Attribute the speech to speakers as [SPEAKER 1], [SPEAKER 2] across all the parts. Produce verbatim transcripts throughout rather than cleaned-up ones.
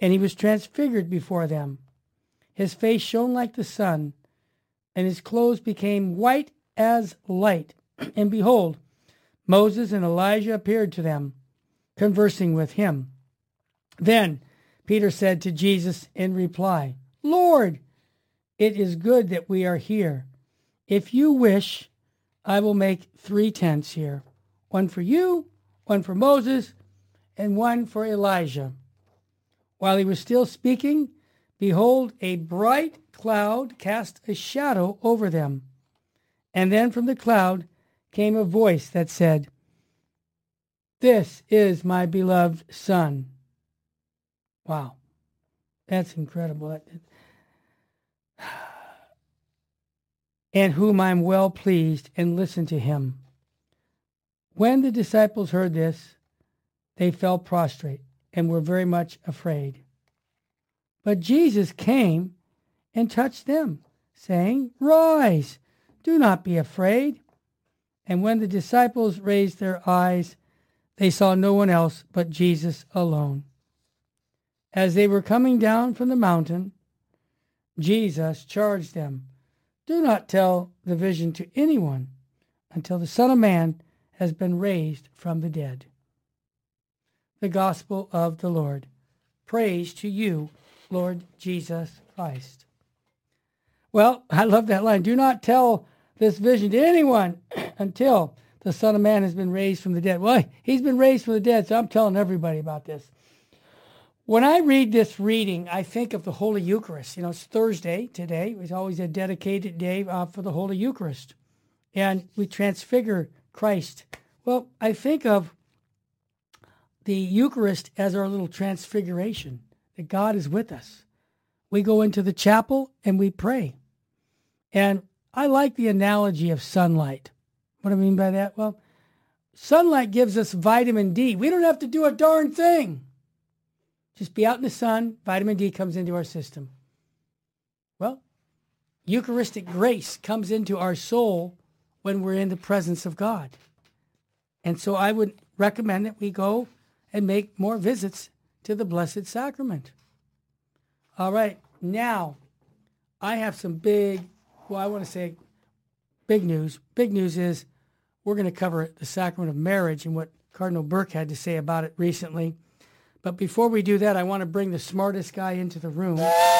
[SPEAKER 1] and he was transfigured before them. His face shone like the sun, and his clothes became white as light. And behold, Moses and Elijah appeared to them, conversing with him. Then Peter said to Jesus in reply, Lord, it is good that we are here. If you wish, I will make three tents here, one for you, one for Moses, and one for Elijah. While he was still speaking, behold, a bright cloud cast a shadow over them. And then from the cloud came a voice that said, This is my beloved Son. Wow, that's incredible. And whom I am well pleased, and listen to him. When the disciples heard this, they fell prostrate and were very much afraid. But Jesus came and touched them, saying, Rise, do not be afraid. And when the disciples raised their eyes, they saw no one else but Jesus alone. As they were coming down from the mountain, Jesus charged them, Do not tell the vision to anyone until the Son of Man has been raised from the dead. The Gospel of the Lord. Praise to you, Lord Jesus Christ. Well, I love that line. Do not tell this vision to anyone until the Son of Man has been raised from the dead. Well, he's been raised from the dead, so I'm telling everybody about this. When I read this reading, I think of the Holy Eucharist. You know, it's Thursday today. It's always a dedicated day uh, for the Holy Eucharist. And we transfigure Christ. Well, I think of the Eucharist as our little transfiguration, that God is with us. We go into the chapel and we pray. And I like the analogy of sunlight. What do I mean by that? Well, sunlight gives us vitamin D. We don't have to do a darn thing. Just be out in the sun, vitamin D comes into our system. Well, Eucharistic grace comes into our soul when we're in the presence of God. And so I would recommend that we go and make more visits to the Blessed Sacrament. All right, now I have some big, well, I want to say big news. Big news is we're going to cover the sacrament of marriage and what Cardinal Burke had to say about it recently. But before we do that, I want to bring the smartest guy into the room.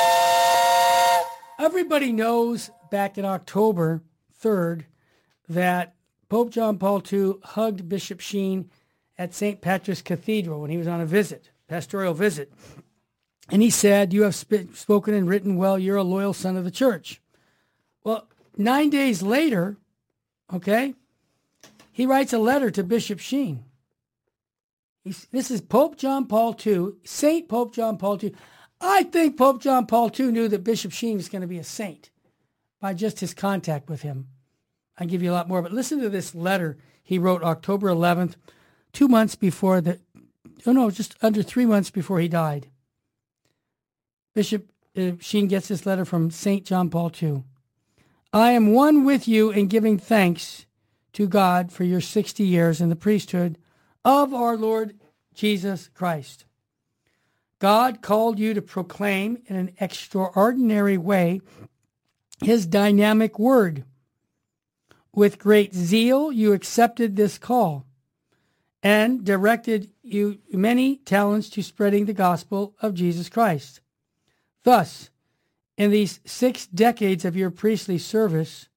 [SPEAKER 1] Everybody knows back in October third that Pope John Paul the Second hugged Bishop Sheen at Saint Patrick's Cathedral when he was on a visit, pastoral visit. And he said, you have sp- spoken and written well, you're a loyal son of the church. Well, nine days later, okay, he writes a letter to Bishop Sheen. He's, this is Pope John Paul the Second, Saint Pope John Paul the Second. I think Pope John Paul the Second knew that Bishop Sheen was going to be a saint by just his contact with him. I'll give you a lot more, but listen to this letter he wrote October eleventh, two months before the, oh no, just under three months before he died. Bishop uh, Sheen gets this letter from Saint John Paul the Second. I am one with you in giving thanks to God for your sixty years in the priesthood of our Lord Jesus Christ. God called you to proclaim in an extraordinary way his dynamic word. With great zeal, you accepted this call and directed you many talents to spreading the gospel of Jesus Christ. Thus, in these six decades of your priestly service,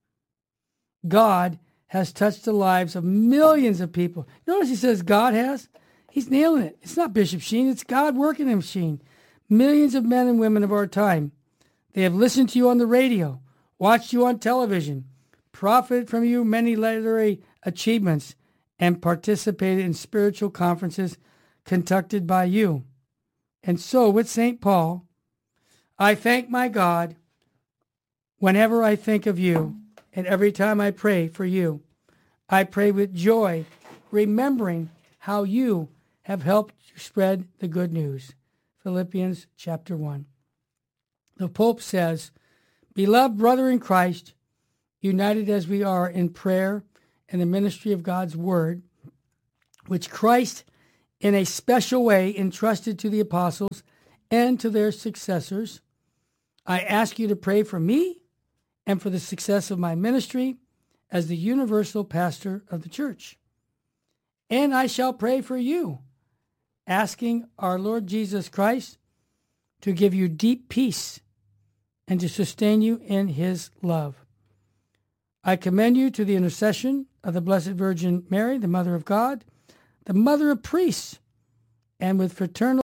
[SPEAKER 1] God has touched the lives of millions of people. Notice he says God has. He's nailing it. It's not Bishop Sheen. It's God working in Sheen. Millions of men and women of our time. They have listened to you on the radio, watched you on television, profited from you many literary achievements, and participated in spiritual conferences conducted by you. And so with Saint Paul, I thank my God whenever I think of you and every time I pray for you. I pray with joy, remembering how you have helped to spread the good news. Philippians chapter one. The Pope says, Beloved brother in Christ, united as we are in prayer and the ministry of God's word, which Christ in a special way entrusted to the apostles and to their successors. I ask you to pray for me and for the success of my ministry as the universal pastor of the church. And I shall pray for you, asking our Lord Jesus Christ to give you deep peace and to sustain you in his love. I commend you to the intercession of the Blessed Virgin Mary, the Mother of God, the Mother of Priests, and with fraternal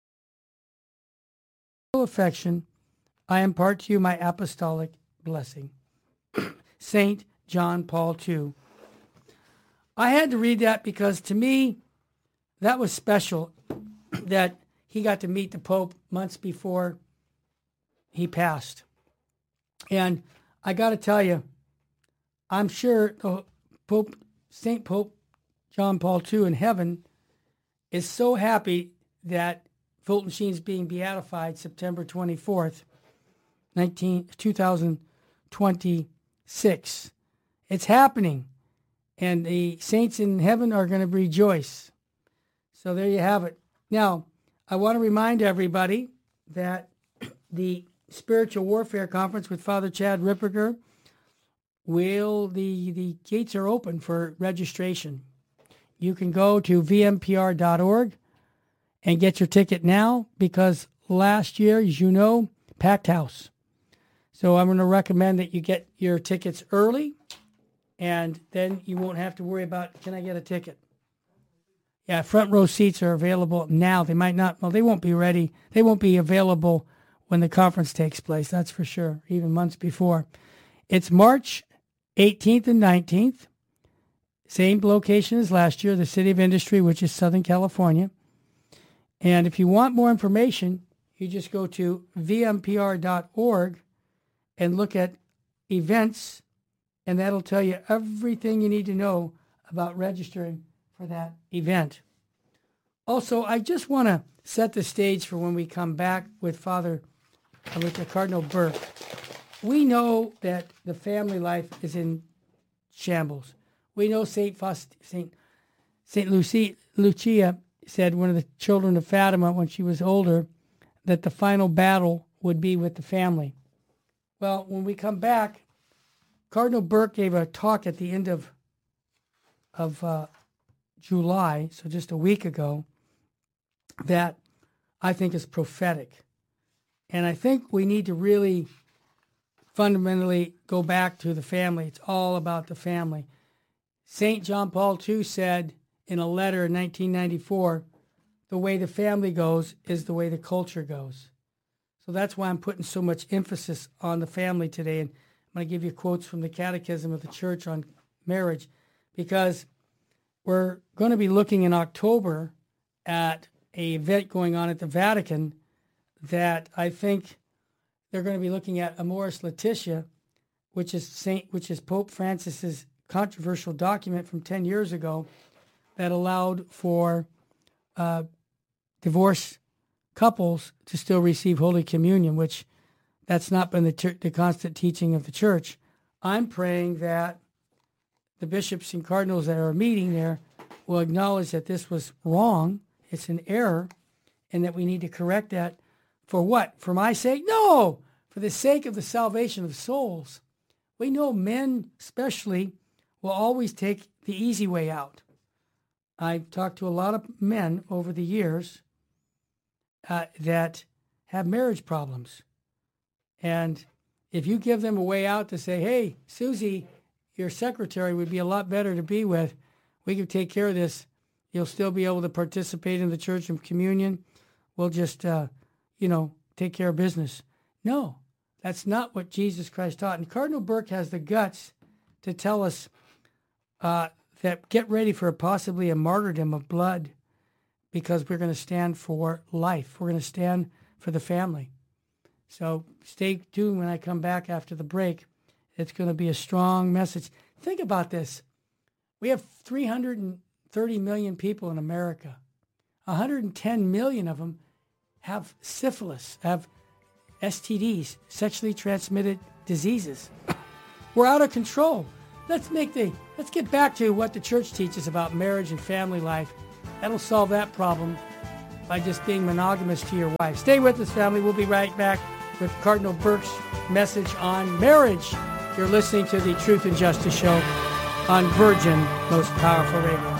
[SPEAKER 1] affection, I impart to you my apostolic blessing. Saint John Paul the Second. I had to read that because to me, that was special that he got to meet the Pope months before he passed. And I got to tell you, I'm sure the Pope, Saint Pope John Paul the Second in heaven is so happy that Fulton Sheen's being beatified September twenty-fourth, two thousand twenty-six. It's happening, and the saints in heaven are going to rejoice. So there you have it. Now, I want to remind everybody that the Spiritual Warfare Conference with Father Chad Ripperger, will the, the gates are open for registration. You can go to v m p r dot org and get your ticket now because last year, as you know, packed house. So I'm going to recommend that you get your tickets early, and then you won't have to worry about, can I get a ticket? Yeah, front row seats are available now. They might not, well, they won't be ready. They won't be available when the conference takes place, that's for sure, even months before. It's March eighteenth and nineteenth. Same location as last year, the City of Industry, which is Southern California. And if you want more information, you just go to v m p r dot org and look at events, and that'll tell you everything you need to know about registering for that event. Also, I just want to set the stage for when we come back with Father, uh, with the Cardinal Burke. We know that the family life is in shambles. We know Saint Faust, Saint Saint Lucia, Lucia said, one of the children of Fatima when she was older, that the final battle would be with the family. Well, when we come back, Cardinal Burke gave a talk at the end of of uh, July, so just a week ago, that I think is prophetic. And I think we need to really fundamentally go back to the family. It's all about the family. Saint John Paul the Second said in a letter in nineteen ninety-four, the way the family goes is the way the culture goes. So that's why I'm putting so much emphasis on the family today. And I'm going to give you quotes from the Catechism of the Church on marriage, because we're going to be looking in October at an event going on at the Vatican that I think they're going to be looking at Amoris Laetitia, which is Saint, which is Pope Francis's controversial document from ten years ago that allowed for uh, divorced couples to still receive Holy Communion, which that's not been the, ter- the constant teaching of the Church. I'm praying that the bishops and cardinals that are meeting there will acknowledge that this was wrong, it's an error, and that we need to correct that. For what? For my sake? No! For the sake of the salvation of souls. We know men especially will always take the easy way out. I've talked to a lot of men over the years uh, that have marriage problems. And if you give them a way out to say, hey, Susie, your secretary would be a lot better to be with. We can take care of this. You'll still be able to participate in the church and communion. We'll just, uh, you know, take care of business. No, that's not what Jesus Christ taught. And Cardinal Burke has the guts to tell us uh, that get ready for possibly a martyrdom of blood, because we're going to stand for life. We're going to stand for the family. So stay tuned when I come back after the break. It's going to be a strong message. Think about this. We have three hundred thirty million people in America. one hundred ten million of them have syphilis, have S T Ds, sexually transmitted diseases. We're out of control. Let's make the let's get back to what the church teaches about marriage and family life. That'll solve that problem. by just being monogamous to your wife. Stay with us, family. We'll be right back with Cardinal Burke's message on marriage. You're listening to the Truth and Justice Show on Virgin Most Powerful Radio.